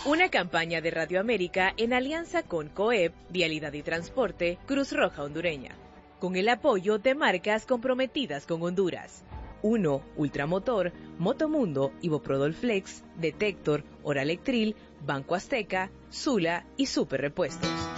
Una campaña de Radio América en alianza con COEP, Vialidad y Transporte, Cruz Roja Hondureña, con el apoyo de marcas comprometidas con Honduras. Uno, Ultramotor, Motomundo, Iboprodol Flex, Detector, Oralectril, Banco Azteca, Sula y Super Repuestos.